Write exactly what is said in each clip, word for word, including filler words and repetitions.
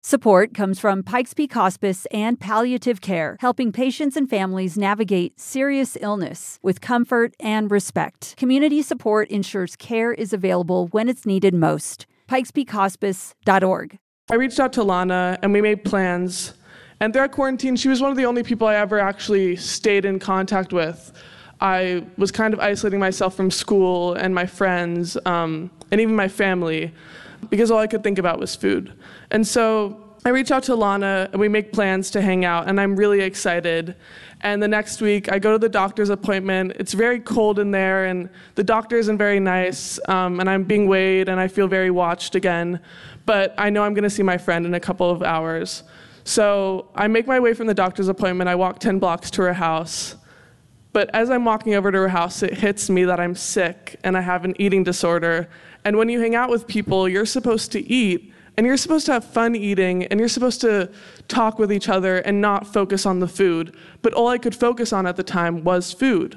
Support comes from Pikes Peak Hospice and Palliative Care, helping patients and families navigate serious illness with comfort and respect. Community support ensures care is available when it's needed most. pikes peak hospice dot org. I reached out to Lana and we made plans. And throughout quarantine, she was one of the only people I ever actually stayed in contact with. I was kind of isolating myself from school and my friends, um, and even my family, because all I could think about was food. And so I reach out to Lana and we make plans to hang out, and I'm really excited. And the next week I go to the doctor's appointment. It's very cold in there and the doctor isn't very nice, um, and I'm being weighed and I feel very watched again. But I know I'm gonna see my friend in a couple of hours. So I make my way from the doctor's appointment. I walk ten blocks to her house. But as I'm walking over to her house, it hits me that I'm sick and I have an eating disorder. And when you hang out with people, you're supposed to eat, and you're supposed to have fun eating, and you're supposed to talk with each other and not focus on the food. But all I could focus on at the time was food.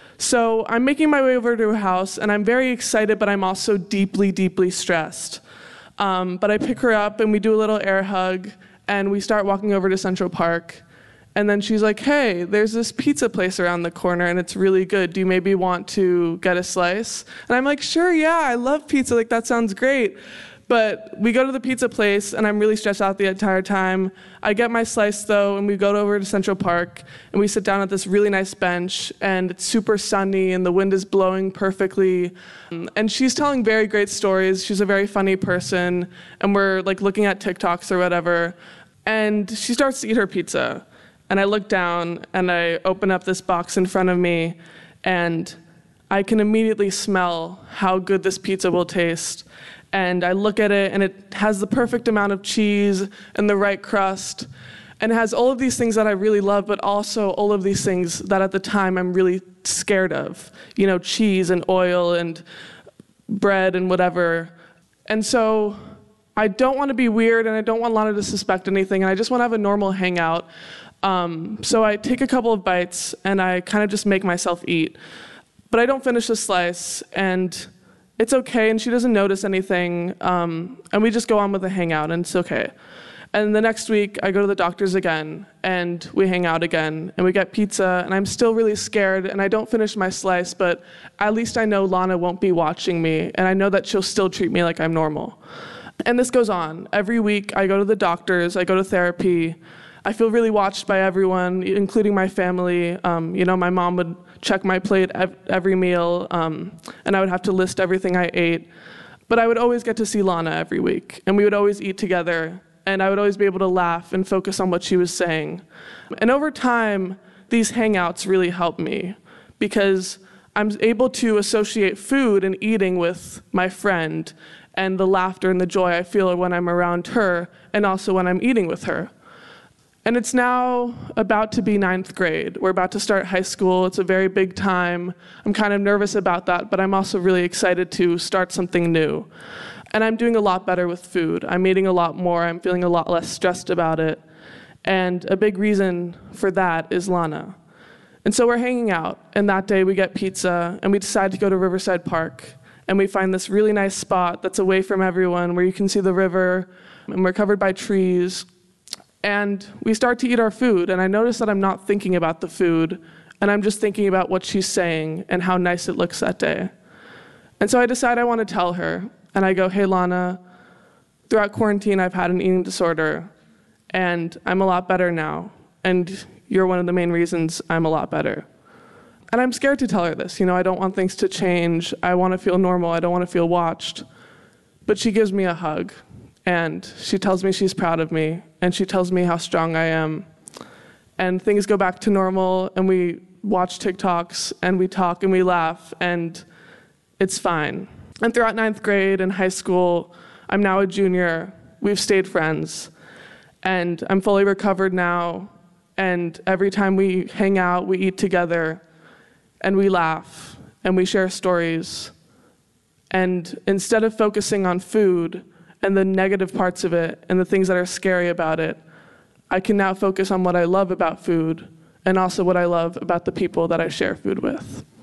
So I'm making my way over to her house, and I'm very excited, but I'm also deeply, deeply stressed. Um, but I pick her up, and we do a little air hug, and we start walking over to Central Park. And then she's like, hey, there's this pizza place around the corner and it's really good. Do you maybe want to get a slice? And I'm like, sure, yeah, I love pizza. Like, that sounds great. But we go to the pizza place and I'm really stressed out the entire time. I get my slice though, and we go over to Central Park and we sit down at this really nice bench, and it's super sunny and the wind is blowing perfectly. And she's telling very great stories. She's a very funny person, and we're like looking at TikToks or whatever. And she starts to eat her pizza. And I look down and I open up this box in front of me, and I can immediately smell how good this pizza will taste. And I look at it and it has the perfect amount of cheese and the right crust, and it has all of these things that I really love, but also all of these things that at the time I'm really scared of. You know, cheese and oil and bread and whatever. And so I don't want to be weird and I don't want Lana to suspect anything, and I just want to have a normal hangout. Um, so I take a couple of bites and I kind of just make myself eat. But I don't finish the slice, and it's okay, and she doesn't notice anything, um, and we just go on with the hangout, and it's okay. And the next week, I go to the doctor's again, and we hang out again, and we get pizza, and I'm still really scared, and I don't finish my slice, but at least I know Lana won't be watching me, and I know that she'll still treat me like I'm normal. And this goes on. Every week, I go to the doctors, I go to therapy. I feel really watched by everyone, including my family. Um, you know, my mom would check my plate ev- every meal, um, and I would have to list everything I ate. But I would always get to see Lana every week, and we would always eat together, and I would always be able to laugh and focus on what she was saying. And over time, these hangouts really helped me, because I'm able to associate food and eating with my friend, and the laughter and the joy I feel when I'm around her, and also when I'm eating with her. And it's now about to be ninth grade. We're about to start high school. It's a very big time. I'm kind of nervous about that, but I'm also really excited to start something new. And I'm doing a lot better with food. I'm eating a lot more. I'm feeling a lot less stressed about it. And a big reason for that is Lana. And so we're hanging out, and that day we get pizza, and we decide to go to Riverside Park. And we find this really nice spot that's away from everyone, where you can see the river, and we're covered by trees. And we start to eat our food, and I notice that I'm not thinking about the food, and I'm just thinking about what she's saying and how nice it looks that day. And so I decide I want to tell her, and I go, hey, Lana, throughout quarantine I've had an eating disorder, and I'm a lot better now, and you're one of the main reasons I'm a lot better. And I'm scared to tell her this. You know, I don't want things to change. I want to feel normal. I don't want to feel watched. But she gives me a hug. And she tells me she's proud of me, and she tells me how strong I am. And things go back to normal, and we watch TikToks, and we talk, and we laugh, and it's fine. And throughout ninth grade and high school, I'm now a junior. We've stayed friends, and I'm fully recovered now. And every time we hang out, we eat together, and we laugh, and we share stories. And instead of focusing on food and the negative parts of it and the things that are scary about it, I can now focus on what I love about food and also what I love about the people that I share food with.